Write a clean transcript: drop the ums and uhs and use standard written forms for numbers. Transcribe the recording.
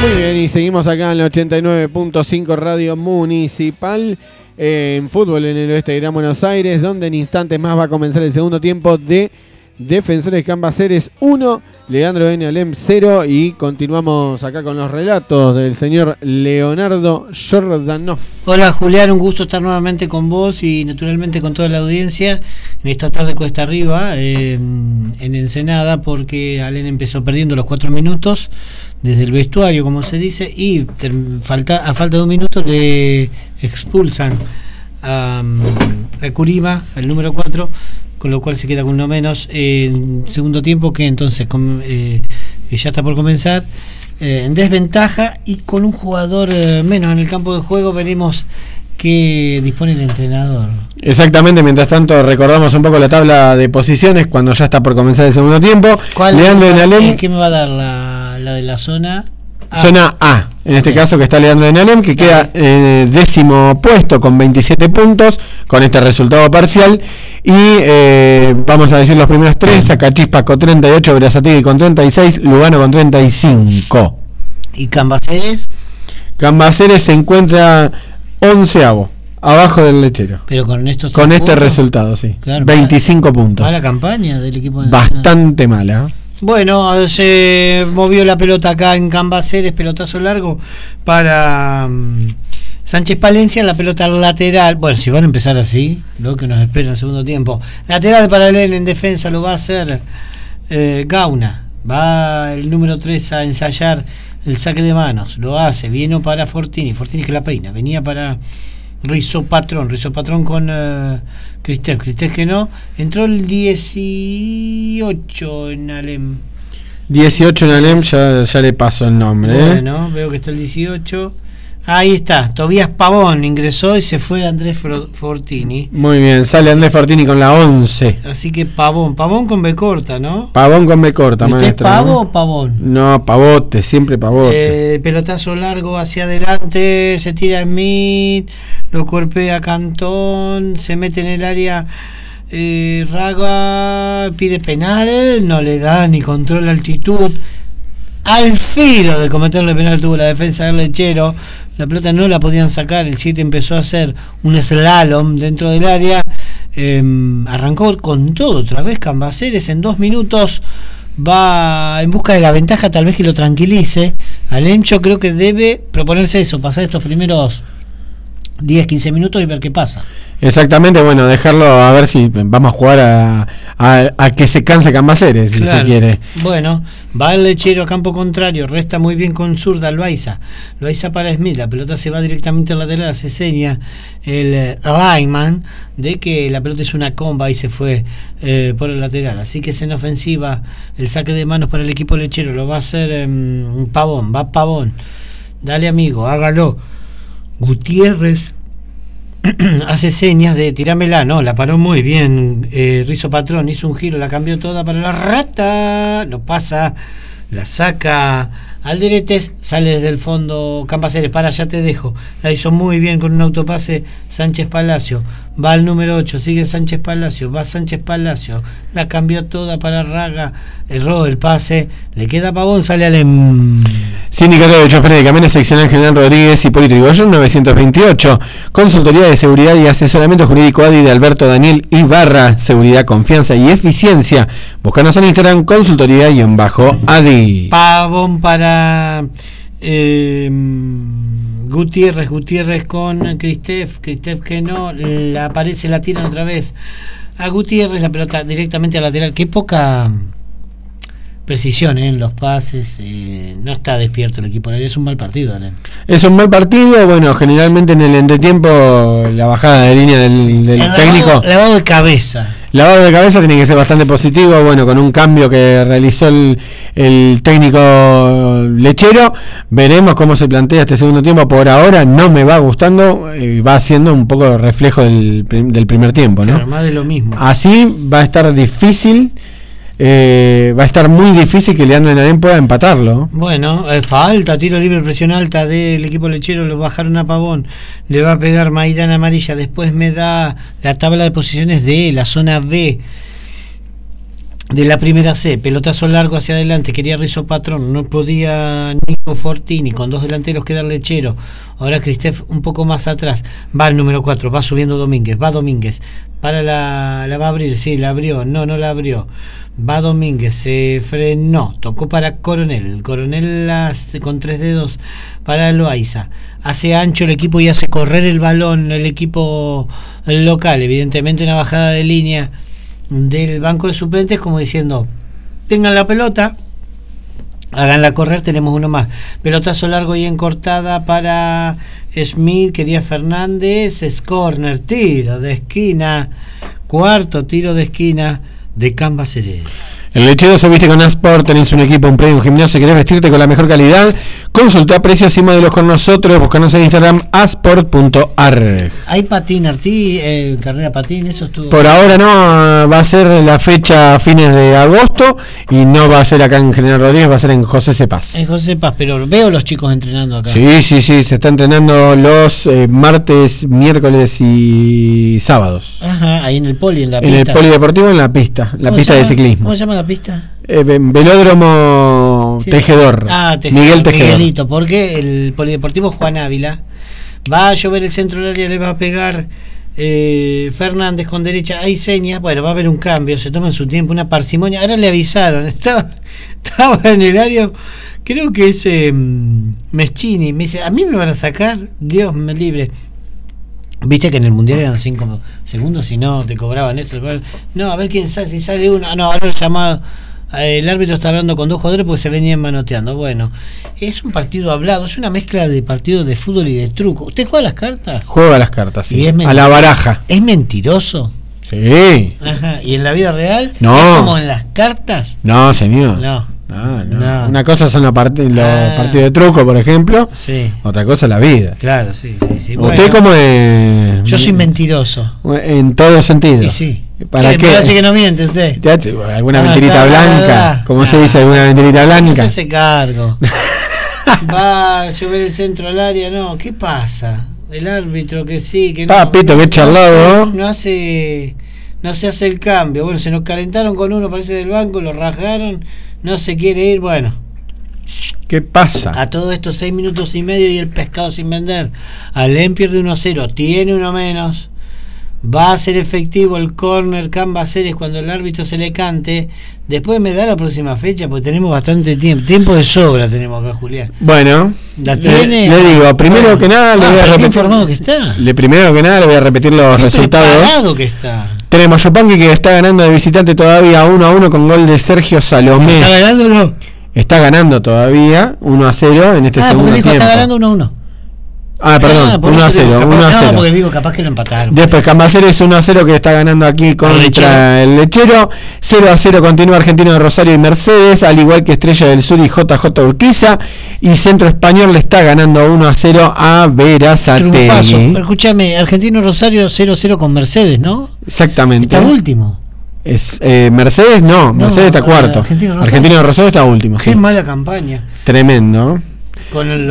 Muy bien, y seguimos acá en la 89.5 Radio Municipal en fútbol en el oeste de Gran Buenos Aires, donde en instantes más va a comenzar el segundo tiempo de Defensores Cambaceres 1, Leandro N. Alem 0, y continuamos acá con los relatos del señor Leonardo Jordanov. Hola Julián, un gusto estar nuevamente con vos y naturalmente con toda la audiencia en esta tarde cuesta arriba en Ensenada, porque Alem empezó perdiendo los 4 minutos desde el vestuario, como se dice, y a falta de un minuto le expulsan a Curima, el número 4, con lo cual se queda con uno menos. En segundo tiempo, que entonces ya está por comenzar, en desventaja y con un jugador menos en el campo de juego. Veremos qué dispone el entrenador. Exactamente, mientras tanto recordamos un poco la tabla de posiciones cuando ya está por comenzar el segundo tiempo. Leandro Enalem, ¿qué me va a dar la de la zona A? Zona A, en este caso, que está Leandro Enalem, que queda en décimo puesto con 27 puntos con este resultado parcial. Y vamos a decir los primeros tres: Sacachispa con 38, Berazategui con 36, Lugano con 35. ¿Y Cambaceres? Cambaceres se encuentra 11avo, abajo del Lechero. Pero con estos con este puntos, resultado, sí. Claro, 25 puntos. Mala campaña del equipo de bastante mala. Bueno, se movió la pelota acá en Cambaceres, pelotazo largo para Sánchez Palencia, la pelota lateral. Bueno, si van a empezar así, lo que nos espera en el segundo tiempo. Lateral para Alem, en defensa lo va a hacer Gauna. Va el número 3 a ensayar el saque de manos. Lo hace, viene para Fortini que la peina. Venía para Rizopatrón con Cristef que no. Entró el 18 en Alem. 18 en Alem, ya le paso el nombre. Bueno, veo que está el 18. Ahí está, Tobías Pavón ingresó y se fue Andrés Fortini. Muy bien, sale Andrés Fortini con la 11. Así que Pavón con B corta, ¿no? Pavón con B corta, maestro. ¿Usted es Pavo, ¿no? O Pavón? No, Pavote, siempre Pavote. Pelotazo largo hacia adelante, se tira Smith, lo cuerpea Cantón, se mete en el área. Raga pide penal, no le da ni control altitud. Al filo de cometerle penal tuvo la defensa del Lechero. La pelota no la podían sacar. El 7 empezó a hacer un slalom dentro del área. Arrancó con todo otra vez Cambaceres. En 2 minutos va en busca de la ventaja, tal vez que lo tranquilice. Alencho creo que debe proponerse eso, pasar estos primeros 10-15 minutos y ver qué pasa. Exactamente, bueno, dejarlo a ver si vamos a jugar a que se canse Cambaceres, si se quiere. Bueno, va el Lechero a campo contrario, resta muy bien con zurda Loaiza para Smith, la pelota se va directamente al lateral, hace seña el lineman de que la pelota es una comba y se fue por el lateral, así que es en ofensiva el saque de manos para el equipo Lechero, lo va a hacer Pavón, dale amigo, hágalo. Gutiérrez hace señas de tirámela, no, la paró muy bien. Rizopatrón hizo un giro, la cambió toda para la rata, no pasa, la saca Alderetes, sale desde el fondo Cambaceres, para allá te dejo, la hizo muy bien con un autopase Sánchez Palacio, va al número 8, sigue Sánchez Palacio, va Sánchez Palacio, la cambió toda para Raga, erró el pase, le queda Pavón, sale Alem. Sindicato de Choferes de Camiones Seccional General Rodríguez, Hipólito Yrigoyen 928. Consultoría de Seguridad y Asesoramiento Jurídico ADI de Alberto Daniel Ibarra. Seguridad, confianza y eficiencia. Búscanos en Instagram, consultoría_ADI. Pavón para Gutiérrez con Cristef que no, la aparece, la tiran otra vez a Gutiérrez, la pelota directamente al lateral. Qué poca precisión en los pases, no está despierto el equipo, es un mal partido, Alem. Es un mal partido, bueno, generalmente en el entretiempo la bajada de línea del técnico. Lavado de cabeza tiene que ser bastante positivo, bueno, con un cambio que realizó el técnico Lechero, veremos cómo se plantea este segundo tiempo. Por ahora no me va gustando, va siendo un poco reflejo del primer tiempo, ¿no? Claro, más de lo mismo. Así va a estar difícil. Va a estar muy difícil que Leandro Enalem pueda empatarlo. Bueno, falta, tiro libre, presión alta del equipo Lechero, lo bajaron a Pavón, le va a pegar Maidana amarilla, después me da la tabla de posiciones de la zona B. de la primera C, pelotazo largo hacia adelante, quería Rizzo Patrón, no podía Nico Fortini, con 2 delanteros queda el Lechero, ahora Cristef un poco más atrás, va el número 4, va subiendo Domínguez, para la va a abrir, sí, la abrió, no la abrió, va Domínguez, se frenó, tocó para Coronel con 3 dedos para Loaiza, hace ancho el equipo y hace correr el balón el equipo local, evidentemente una bajada de línea del banco de suplentes como diciendo, tengan la pelota, háganla correr, tenemos uno más, pelotazo largo y en cortada para Smith, quería Fernández, es corner, tiro de esquina, cuarto tiro de esquina de Cambaceres. El Lechero se viste con Asport, tenés un equipo, un predio, un gimnasio, querés vestirte con la mejor calidad, consulta precios y modelos con nosotros, buscanos en Instagram asport.ar. ¿Hay patín, carrera patín? Eso estuvo. Por ahora no, va a ser la fecha a fines de agosto y no va a ser acá en General Rodríguez, va a ser en José Cepaz. En José Cepaz, pero veo los chicos entrenando acá. Sí, se está entrenando los martes, miércoles y sábados. Ajá, ahí en el poli, en la pista. En el polideportivo, en la pista de ciclismo. ¿Cómo se llama la pista? Velódromo Tejedor. Miguel Tejedor. Miguelito, porque el polideportivo Juan Ávila va a llover el centro del área, le va a pegar Fernández con derecha, hay señas, bueno, va a haber un cambio, se toma su tiempo, una parsimonia, ahora le avisaron, estaba en el área, creo que es Meschini, me dice, a mí me van a sacar, Dios me libre. Viste que en el mundial eran 5 segundos, si no te cobraban esto. No, a ver quién sale, si sale uno. No, ahora el llamado. El árbitro está hablando con 2 jugadores porque se venían manoteando. Bueno, es un partido hablado, es una mezcla de partidos de fútbol y de truco. ¿Usted juega las cartas? Juega las cartas, sí. ¿Y es a la baraja? ¿Es mentiroso? Sí. Ajá. ¿Y en la vida real? No. ¿Es como en las cartas? No, señor. No. Una cosa son los partidos de truco, por ejemplo. Sí. Otra cosa la vida. Claro, sí. ¿Usted bueno, cómo es? Yo soy mentiroso. En todo sentido. Y sí. ¿Para qué? Me parece que no miente usted. ¿Alguna mentirita blanca? ¿Cómo se dice? ¿Alguna mentirita blanca? No se hace cargo. Va a llover el centro al área, no. ¿Qué pasa? El árbitro que sí, que no. Papito, qué charlado. No se hace el cambio. Bueno, se nos calentaron con uno, parece del banco, lo rajaron. No se quiere ir, bueno. ¿Qué pasa? A todo esto 6 minutos y medio y el pescado sin vender. Alem pierde 1-0, tiene uno menos. Va a ser efectivo el córner Cambaceres cuando el árbitro se le cante. Después me da la próxima fecha porque tenemos bastante tiempo. Tiempo de sobra tenemos acá, Julián. Bueno, ¿la tiene? Le digo, primero que nada le voy a repetir. Informado que está. Primero que nada le voy a repetir los resultados. Que está. Tenemos Yupanqui que está ganando de visitante todavía 1-1 con gol de Sergio Salomé. ¿Está ganando o no? Está ganando todavía 1-0 en este segundo tiempo. Está ganando 1-1. Perdón, 1-0. No, porque digo, capaz que lo empataron. Después Cambaceres 1-0 que está ganando aquí contra el Lechero. 0-0 continúa Argentino de Rosario y Mercedes, al igual que Estrella del Sur y JJ Urquiza. Y Centro Español le está ganando 1-0 a Verazategui. Escúchame, Argentino de Rosario 0-0 con Mercedes, ¿no? Exactamente. Está último. Es Mercedes, Mercedes está cuarto. Argentino de Rosario está último. Qué mala campaña. Tremendo. Con el